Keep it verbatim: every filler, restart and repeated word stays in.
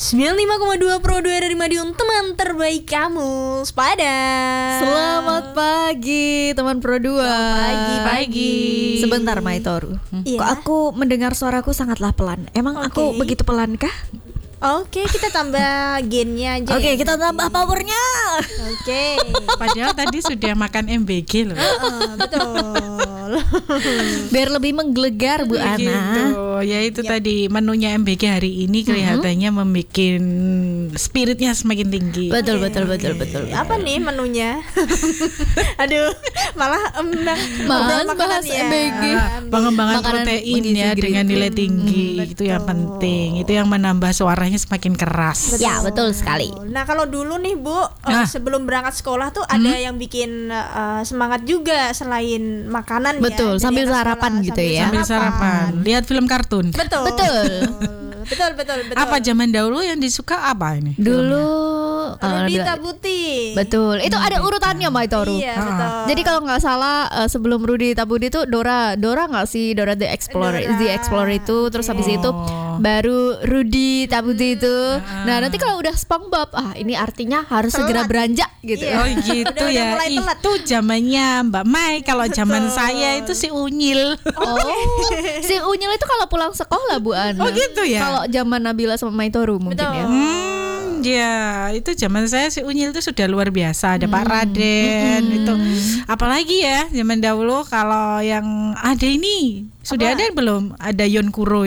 sembilan puluh lima koma dua Pro dua dari Madiun, teman terbaik kamu, Sepada. Selamat pagi teman Pro dua. Pagi, pagi. Sebentar Maitoru. Hmm. Iya. Kok aku mendengar suaraku sangatlah pelan? Emang Oke. aku begitu pelan kah? Oke, kita tambah gennya aja. Oke, ya. kita tambah powernya. Oke. Padahal tadi sudah makan M B G loh. Uh, betul. Biar lebih menggelegar Bu Ana. Gitu. Ya itu Yap. tadi menunya M B G hari ini kelihatannya mm-hmm. membuat spiritnya semakin tinggi. Betul, Oke. betul, betul, betul. Apa nih menunya? Aduh, malah embang Mas, makanan bahas ya. M B G. Ah, pengembangan Makanan protein bergizi ya gizi. dengan nilai tinggi Hmm, itu yang betul. penting. Itu yang menambah suaranya semakin keras. Ya, betul sekali. Nah, kalau dulu nih Bu, uh, Ah. sebelum berangkat sekolah tuh ada yang bikin uh, semangat juga selain makanan Betul, ya. Jadi sambil anak sarapan sekolah, gitu sambil ya. Sambil sarapan, lihat film kartun. Betul. Betul. betul, betul, betul. Apa zaman dahulu yang disuka apa ini? Dulu kalau Rudi dulu- Tabuti. betul. Itu ada urutannya Maitoru. Iya, Ah. betul. Jadi kalau nggak salah uh, sebelum Rudy Tabudi itu Dora, Dora nggak sih Dora the Explorer, Dora. the Explorer itu, terus habis Oke. itu baru Rudy Tabudi itu. Nah nanti kalau udah SpongeBob, ah ini artinya harus Telat. segera beranjak gitu. Iya. Oh gitu Udah- udah ya. mulai telat. Itu zamannya Mbak Mai. Kalau zaman Betul. saya itu si Unyil. Oh, si Unyil itu kalau pulang sekolah Bu Ana. Oh gitu ya? Kalau zaman Nabila sama Maitoru mungkin Betul. ya. Hmm, ya itu zaman saya si Unyil itu sudah luar biasa. Ada Pak Raden itu. Apalagi ya zaman dahulu kalau yang ada ini sudah Apa? ada belum? Ada Yon Kuro.